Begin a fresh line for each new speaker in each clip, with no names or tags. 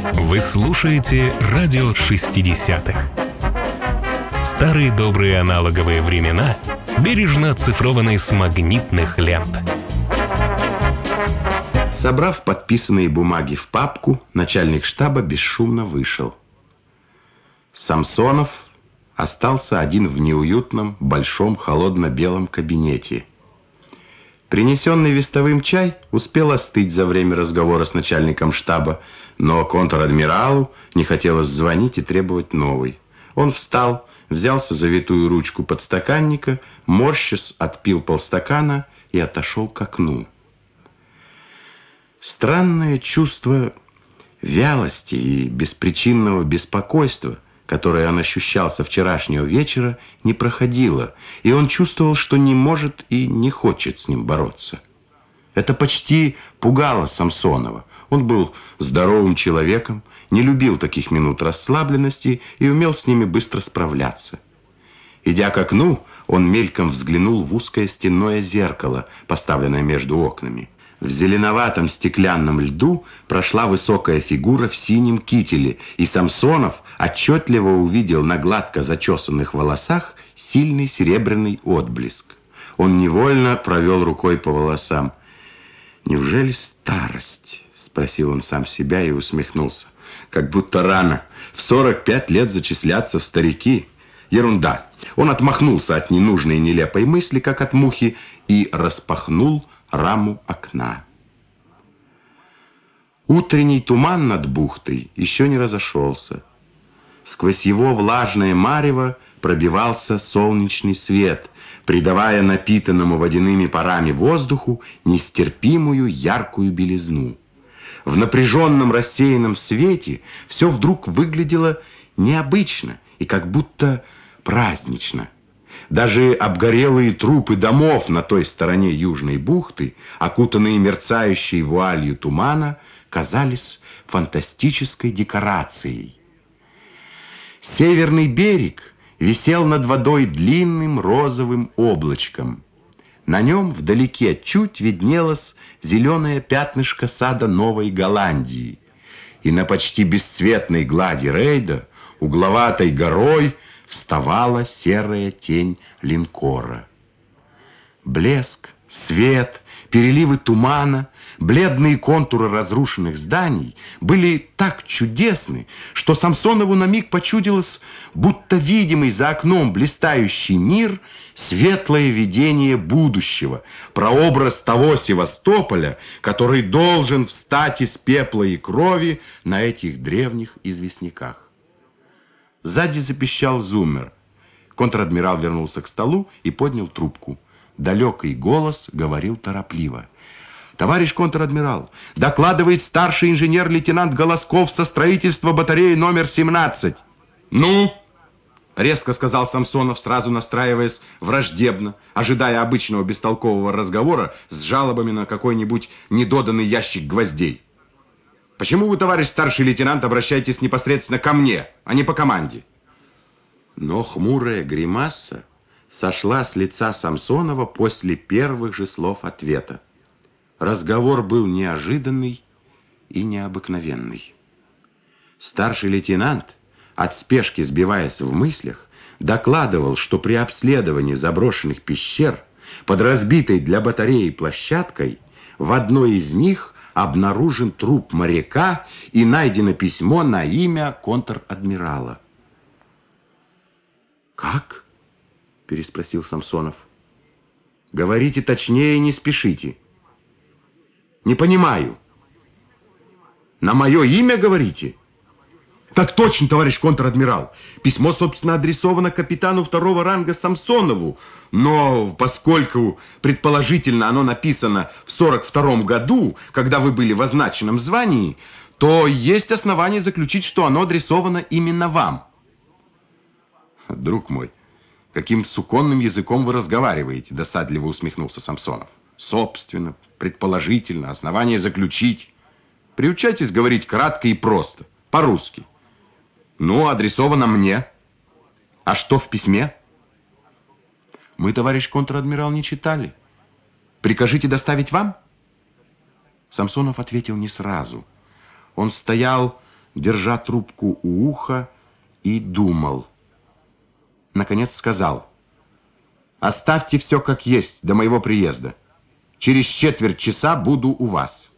Вы слушаете радио 60-х. Старые добрые аналоговые времена, бережно оцифрованные с магнитных лент.
Собрав подписанные бумаги в папку, начальник штаба бесшумно вышел. Самсонов остался один в неуютном, большом, холодно-белом кабинете. Принесенный вестовым чай успел остыть за время разговора с начальником штаба, но контр-адмиралу не хотелось звонить и требовать новый. Он встал, взялся за витую ручку подстаканника, морщась отпил полстакана и отошел к окну. Странное чувство вялости и беспричинного беспокойства, которое он ощущал со вчерашнего вечера, не проходило, и он чувствовал, что не может и не хочет с ним бороться. Это почти пугало Самсонова. Он был здоровым человеком, не любил таких минут расслабленности и умел с ними быстро справляться. Идя к окну, он мельком взглянул в узкое стенное зеркало, поставленное между окнами. В зеленоватом стеклянном льду прошла высокая фигура в синем кителе, и Самсонов отчетливо увидел на гладко зачесанных волосах сильный серебряный отблеск. Он невольно провел рукой по волосам. «Неужели старость?» – спросил он сам себя и усмехнулся. «Как будто рано. В 45 лет зачисляться в старики. Ерунда». Он отмахнулся от ненужной и нелепой мысли, как от мухи, и распахнул раму окна. Утренний туман над бухтой еще не разошелся. Сквозь его влажное марево пробивался солнечный свет, придавая напитанному водяными парами воздуху нестерпимую яркую белизну. В напряженном рассеянном свете все вдруг выглядело необычно и как будто празднично. Даже обгорелые трупы домов на той стороне Южной бухты, окутанные мерцающей вуалью тумана, казались фантастической декорацией. Северный берег висел над водой длинным розовым облачком. На нем вдалеке чуть виднелось зеленое пятнышко сада Новой Голландии. И на почти бесцветной глади рейда угловатой горой вставала серая тень линкора. Блеск, свет, переливы тумана, бледные контуры разрушенных зданий были так чудесны, что Самсонову на миг почудилось, будто видимый за окном блистающий мир — светлое видение будущего, прообраз того Севастополя, который должен встать из пепла и крови на этих древних известняках. Сзади запищал зуммер. Контр-адмирал вернулся к столу и поднял трубку. Далекий голос говорил торопливо. «Товарищ контр-адмирал, докладывает старший инженер-лейтенант Голосков со строительства батареи номер 17. «Ну?» — резко сказал Самсонов, сразу настраиваясь враждебно, ожидая обычного бестолкового разговора с жалобами на какой-нибудь недоданный ящик гвоздей. «Почему вы, товарищ старший лейтенант, обращаетесь непосредственно ко мне, а не по команде?» Но хмурая гримаса сошла с лица Самсонова после первых же слов ответа. Разговор был неожиданный и необыкновенный. Старший лейтенант, от спешки сбиваясь в мыслях, докладывал, что при обследовании заброшенных пещер под разбитой для батареи площадкой в одной из них обнаружен труп моряка и найдено письмо на имя контр-адмирала. «Как?» – переспросил Самсонов. «Говорите точнее и не спешите». «Не понимаю». «На мое имя говорите?» «Так точно, товарищ контр-адмирал. Письмо, собственно, адресовано капитану второго ранга Самсонову. Но поскольку, предположительно, оно написано в 42-м году, когда вы были в означенном звании, то есть основания заключить, что оно адресовано именно вам». «Друг мой, каким суконным языком вы разговариваете?» – досадливо усмехнулся Самсонов. «Собственно, предположительно, основания заключить. Приучайтесь говорить кратко и просто, по-русски». «Ну, адресовано мне. А что в письме?» «Мы, товарищ контр-адмирал, не читали. Прикажите доставить вам?» Самсонов ответил не сразу. Он стоял держа трубку у уха, и думал. Наконец сказал: «Оставьте все как есть до моего приезда. Через четверть часа буду у вас».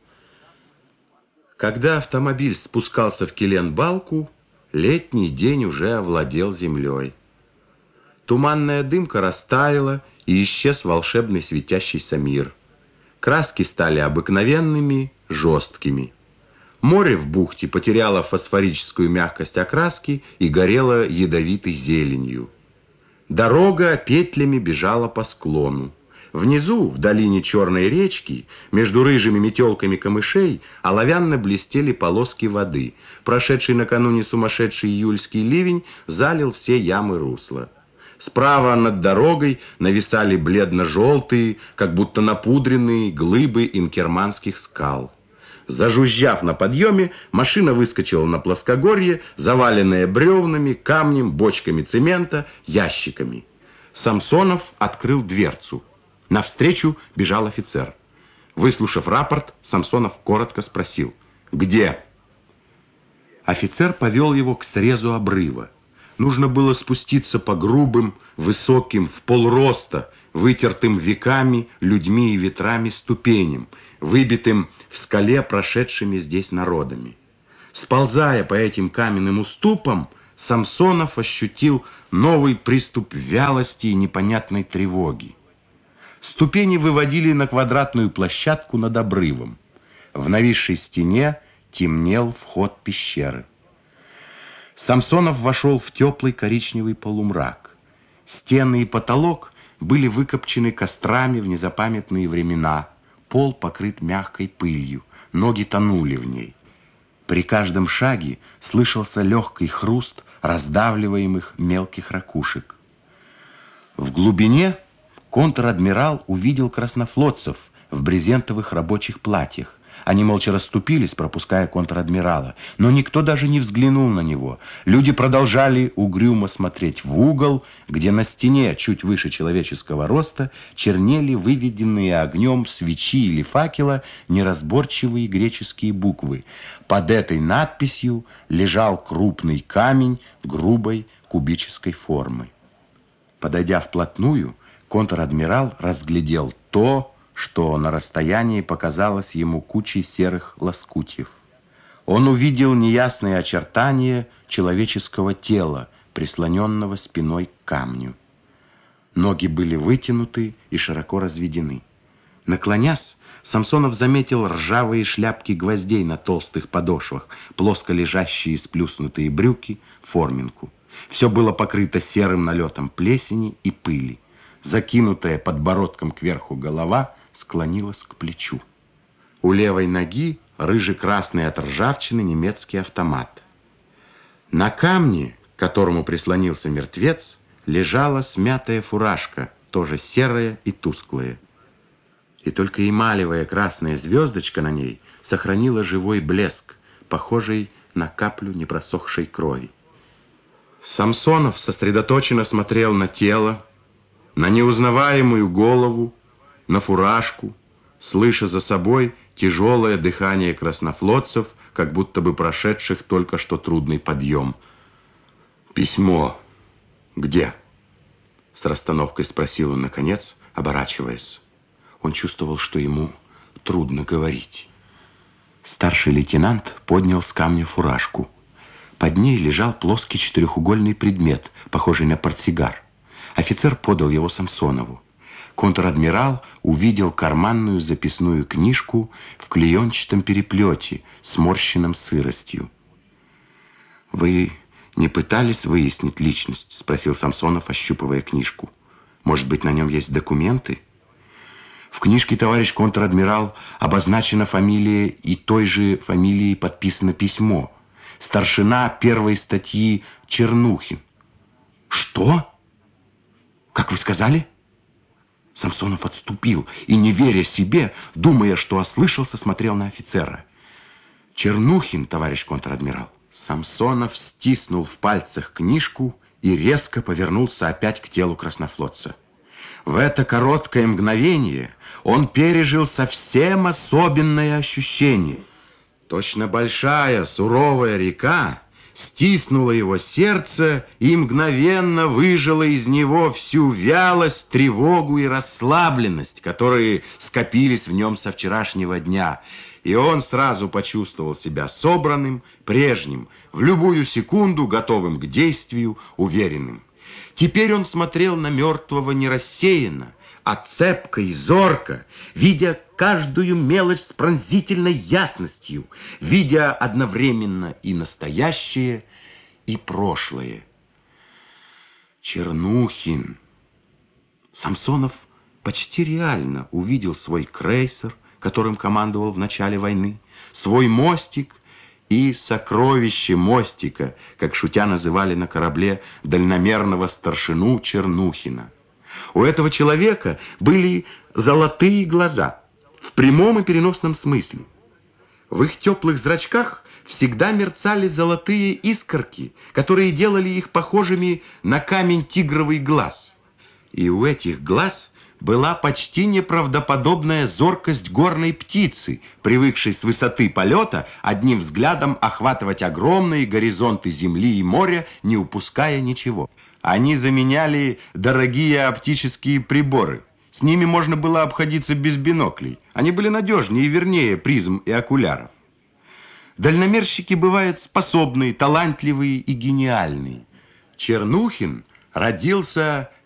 Когда автомобиль спускался в Киленбалку, летний день уже овладел землей. Туманная дымка растаяла, и исчез волшебный светящийся мир. Краски стали обыкновенными, жесткими. Море в бухте потеряло фосфорическую мягкость окраски и горело ядовитой зеленью. Дорога петлями бежала по склону. Внизу, в долине Черной речки, между рыжими метелками камышей, оловянно блестели полоски воды. Прошедший накануне сумасшедший июльский ливень залил все ямы русла. Справа над дорогой нависали бледно-желтые, как будто напудренные глыбы инкерманских скал. Зажужжав на подъеме, машина выскочила на плоскогорье, заваленное бревнами, камнем, бочками цемента, ящиками. Самсонов открыл дверцу. Навстречу бежал офицер. Выслушав рапорт, Самсонов коротко спросил: «Где?» Офицер повел его к срезу обрыва. Нужно было спуститься по грубым, высоким, в полроста, вытертым веками, людьми и ветрами ступеням, выбитым в скале прошедшими здесь народами. Сползая по этим каменным уступам, Самсонов ощутил новый приступ вялости и непонятной тревоги. Ступени выводили на квадратную площадку над обрывом. В нависшей стене темнел вход пещеры. Самсонов вошел в теплый коричневый полумрак. Стены и потолок были выкопчены кострами в незапамятные времена. Пол покрыт мягкой пылью, ноги тонули в ней. При каждом шаге слышался легкий хруст раздавливаемых мелких ракушек. В глубине контр-адмирал увидел краснофлотцев в брезентовых рабочих платьях. Они молча расступились, пропуская контр-адмирала, но никто даже не взглянул на него. Люди продолжали угрюмо смотреть в угол, где на стене, чуть выше человеческого роста, чернели выведенные огнем свечи или факела неразборчивые греческие буквы. Под этой надписью лежал крупный камень грубой кубической формы. Подойдя вплотную, контр-адмирал разглядел то, что на расстоянии показалось ему кучей серых лоскутьев. Он увидел неясные очертания человеческого тела, прислоненного спиной к камню. Ноги были вытянуты и широко разведены. Наклонясь, Самсонов заметил ржавые шляпки гвоздей на толстых подошвах, плоско лежащие сплюснутые брюки, форминку. Все было покрыто серым налетом плесени и пыли. Закинутая подбородком кверху голова склонилась к плечу. У левой ноги рыже-красный от ржавчины немецкий автомат. На камне, к которому прислонился мертвец, лежала смятая фуражка, тоже серая и тусклая. И только эмалевая красная звездочка на ней сохранила живой блеск, похожий на каплю непросохшей крови. Самсонов сосредоточенно смотрел на тело, на неузнаваемую голову, на фуражку, слыша за собой тяжелое дыхание краснофлотцев, как будто бы прошедших только что трудный подъем. «Письмо где?» С расстановкой спросил он, наконец, оборачиваясь. Он чувствовал, что ему трудно говорить. Старший лейтенант поднял с камня фуражку. Под ней лежал плоский четырехугольный предмет, похожий на портсигар. Офицер подал его Самсонову. Контр-адмирал увидел карманную записную книжку в клеенчатом переплете, сморщенном сыростью. «Вы не пытались выяснить личность?» — спросил Самсонов, ощупывая книжку. «Может быть, на нем есть документы?» В книжке, товарищ контр-адмирал, обозначена фамилия, и той же фамилией подписано письмо. Старшина первой статьи Чернухин. «Что? Как вы сказали?» Самсонов отступил и, не веря себе, думая, что ослышался, смотрел на офицера. «Чернухин, товарищ контр-адмирал». Самсонов стиснул в пальцах книжку и резко повернулся опять к телу краснофлотца. В это короткое мгновение он пережил совсем особенное ощущение. Точно большая суровая река стиснула его сердце и мгновенно выжила из него всю вялость, тревогу и расслабленность, которые скопились в нем со вчерашнего дня. И он сразу почувствовал себя собранным, прежним, в любую секунду готовым к действию, уверенным. Теперь он смотрел на мертвого не рассеянно, а цепко и зорко, видя каждую мелочь с пронзительной ясностью, видя одновременно и настоящее, и прошлое. Чернухин. Самсонов почти реально увидел свой крейсер, которым командовал в начале войны, свой мостик и сокровище мостика, как шутя называли на корабле дальномерного старшину Чернухина. У этого человека были золотые глаза, в прямом и переносном смысле. В их теплых зрачках всегда мерцали золотые искорки, которые делали их похожими на камень тигровый глаз. И у этих глаз была почти неправдоподобная зоркость горной птицы, привыкшей с высоты полета одним взглядом охватывать огромные горизонты земли и моря, не упуская ничего. Они заменяли дорогие оптические приборы. С ними можно было обходиться без биноклей. Они были надежнее и вернее призм и окуляров. Дальномерщики бывают способные, талантливые и гениальные. Чернухин родился